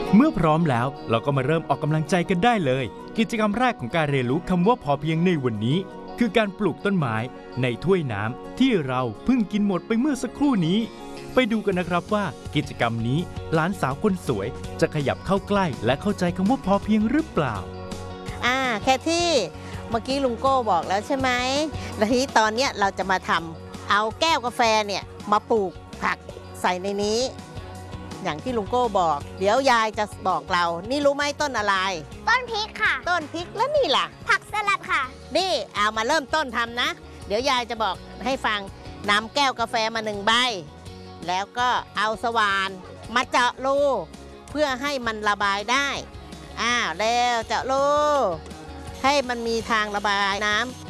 เมื่อพร้อมแล้วเราก็มาเริ่มออกกำลังใจกันได้เลยกิจกรรมแรกของการเรียนรู้คำว่าพอเพียงในวันนี้คือการปลูกต้นไม้ในถ้วยน้ำที่เราเพิ่งกินหมดไปเมื่อสักครู่นี้ไปดูกันนะครับว่ากิจกรรมนี้หลานสาวคนสวยจะขยับเข้าใกล้และเข้าใจคำว่าพอเพียงหรือเปล่าแค่ที่เมื่อกี้ลุงโก้บอกแล้วใช่ไหมแล้วทีนี้ตอนเนี้ยเราจะมาทำเอาแก้วกาแฟเนี่ยมาปลูกผักใส่ในนี้อย่างที่ลุงโก้บอกเดี๋ยวยายจะบอกเรานี่รู้ไหมต้นอะไรต้นพริกค่ะต้นพริกแล้วนี่ล่ะผักสลัดค่ะนี่เอามาเริ่มต้นทำนะเดี๋ยวยายจะบอกให้ฟังนำแก้วกาแฟมา1 ใบแล้วก็เอาสว่านมาเจาะรูเพื่อให้มันระบายได้แล้วเจาะรูให้มันมีทางระบายน้